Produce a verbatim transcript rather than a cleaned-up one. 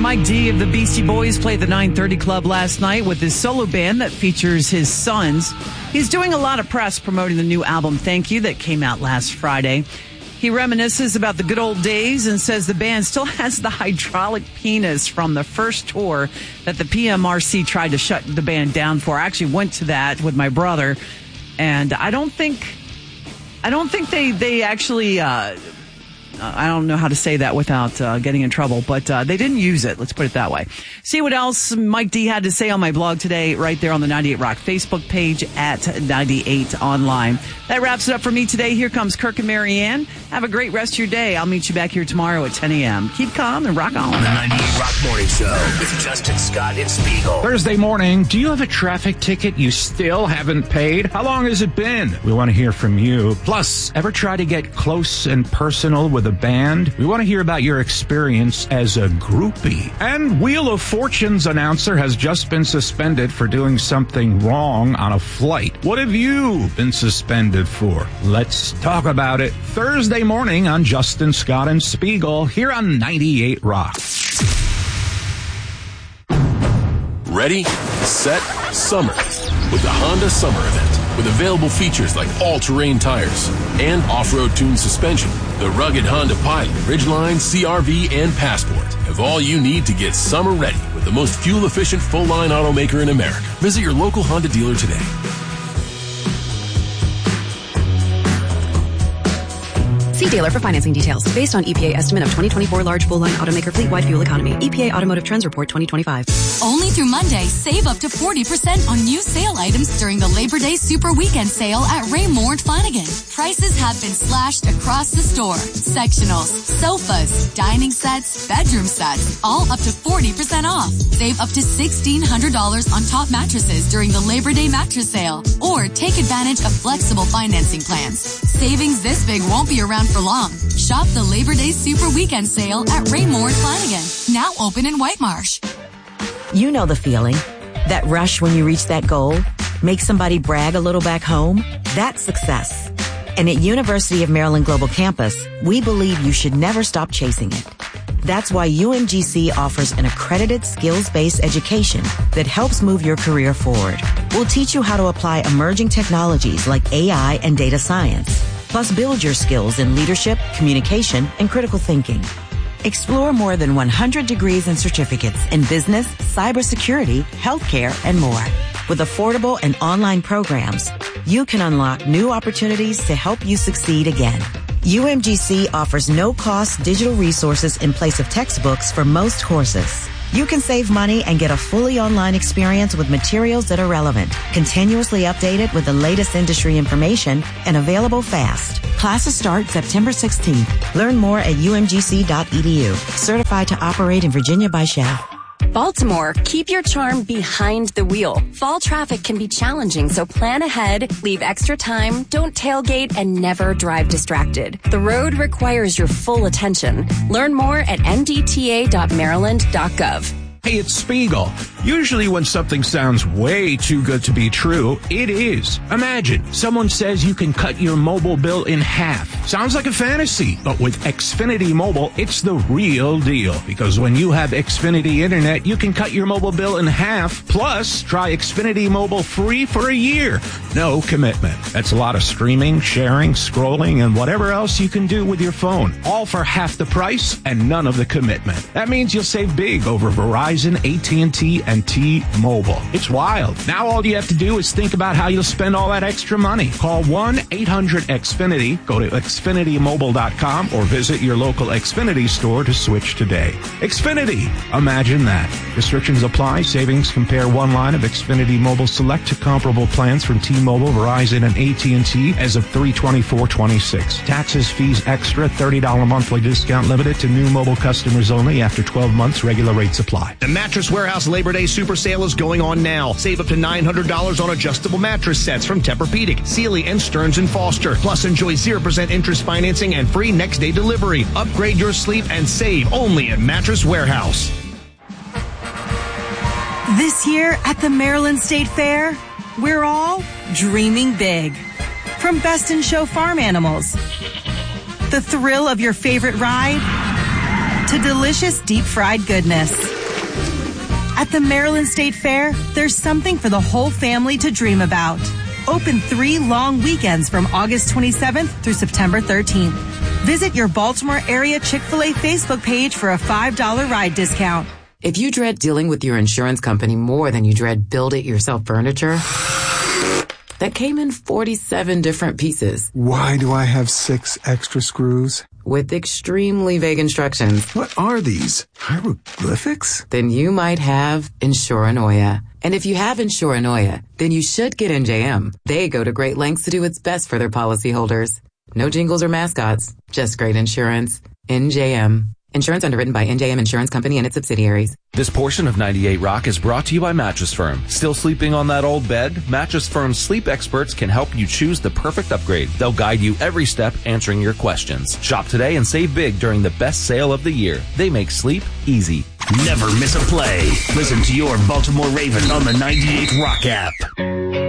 Mike D of the Beastie Boys played the nine thirty Club last night with his solo band that features his sons. He's doing a lot of press promoting the new album, Thank You, that came out last Friday. He reminisces about the good old days and says the band still has the hydraulic penis from the first tour that the P M R C tried to shut the band down for. I actually went to that with my brother, and I don't think, I don't think they, they actually, uh, I don't know how to say that without uh, getting in trouble, but uh, they didn't use it. Let's put it that way. See what else Mike D had to say on my blog today, right there on the ninety-eight Rock Facebook page at ninety-eight Online. That wraps it up for me today. Here comes Kirk and Marianne. Have a great rest of your day. I'll meet you back here tomorrow at ten a.m. Keep calm and rock on. The ninety-eight Rock Morning Show with Justin Scott and Spiegel. Thursday morning, do you have a traffic ticket you still haven't paid? How long has it been? We want to hear from you. Plus, ever try to get close and personal with a band? We want to hear about your experience as a groupie. And Wheel of Fortune's announcer has just been suspended for doing something wrong on a flight. What have you been suspended for? Let's talk about it Thursday morning on Justin Scott and Spiegel here on ninety-eight Rock. Ready, set, summer with the Honda Summer Event. With available features like all-terrain tires and off-road tuned suspension, the rugged Honda Pilot, Ridgeline, C R V, and Passport have all you need to get summer ready with the most fuel-efficient full-line automaker in America. Visit your local Honda dealer today. See dealer for financing details. Based on E P A estimate of twenty twenty-four large full-line automaker fleet-wide fuel economy. E P A Automotive Trends Report twenty twenty-five. Only through Monday, save up to forty percent on new sale items during the Labor Day Super Weekend sale at Raymore Flanagan. Prices have been slashed across the store. Sectionals, sofas, dining sets, bedroom sets, all up to forty percent off. Save up to sixteen hundred dollars on top mattresses during the Labor Day mattress sale. Or take advantage of flexible financing plans. Savings this big won't be around for long. Shop the Labor Day Super Weekend sale at Raymore Flanagan. Now open in White Marsh. You know the feeling. That rush when you reach that goal. Make somebody brag a little back home. That's success. And at University of Maryland Global Campus, we believe you should never stop chasing it. That's why U M G C offers an accredited skills-based education that helps move your career forward. We'll teach you how to apply emerging technologies like A I and data science. Plus, build your skills in leadership, communication, and critical thinking. Explore more than one hundred degrees and certificates in business, cybersecurity, healthcare, and more. With affordable and online programs, you can unlock new opportunities to help you succeed again. U M G C offers no-cost digital resources in place of textbooks for most courses. You can save money and get a fully online experience with materials that are relevant, continuously updated with the latest industry information, and available fast. Classes start September sixteenth. Learn more at U M G C dot E D U. Certified to operate in Virginia by Shell. Baltimore, keep your charm behind the wheel. Fall traffic can be challenging, so plan ahead, leave extra time, don't tailgate, and never drive distracted. The road requires your full attention. Learn more at M D T A dot maryland dot gov. Hey, it's Spiegel. Usually when something sounds way too good to be true, it is. Imagine someone says you can cut your mobile bill in half. Sounds like a fantasy, but with Xfinity Mobile, it's the real deal. Because when you have Xfinity Internet, you can cut your mobile bill in half. Plus, try Xfinity Mobile free for a year. No commitment. That's a lot of streaming, sharing, scrolling, and whatever else you can do with your phone. All for half the price and none of the commitment. That means you'll save big over Verizon, A T and T, and T-Mobile. It's wild. Now all you have to do is think about how you'll spend all that extra money. Call one eight hundred X Finity, go to Xfinity Mobile dot com, or visit your local Xfinity store to switch today. Xfinity. Imagine that. Restrictions apply. Savings compare one line of Xfinity Mobile Select to comparable plans from T-Mobile, Verizon, and A T and T as of three twenty-four twenty-six. Taxes, fees extra, thirty dollars monthly discount limited to new mobile customers only. After twelve months, regular rates apply. The Mattress Warehouse Labor Day Super Sale is going on now. Save up to nine hundred dollars on adjustable mattress sets from Tempur-Pedic, Sealy, and Stearns and Foster. Plus, enjoy zero percent interest financing and free next-day delivery. Upgrade your sleep and save only at Mattress Warehouse. This year at the Maryland State Fair, we're all dreaming big. From Best in Show farm animals, the thrill of your favorite ride, to delicious deep-fried goodness. At the Maryland State Fair, there's something for the whole family to dream about. Open three long weekends from August twenty-seventh through September thirteenth. Visit your Baltimore area Chick-fil-A Facebook page for a five dollar ride discount. If you dread dealing with your insurance company more than you dread build-it-yourself furniture that came in forty-seven different pieces. Why do I have six extra screws? With extremely vague instructions. What are these? Hieroglyphics? Then you might have Insuranoia. And if you have Insuranoia, then you should get N J M. They go to great lengths to do its best for their policyholders. No jingles or mascots, just great insurance. N J M. Insurance underwritten by N J M Insurance Company and its subsidiaries. This portion of ninety-eight Rock is brought to you by Mattress Firm. Still sleeping on that old bed? Mattress Firm's sleep experts can help you choose the perfect upgrade. They'll guide you every step, answering your questions. Shop today and save big during the best sale of the year. They make sleep easy. Never miss a play. Listen to your Baltimore Ravens on the ninety-eight Rock app.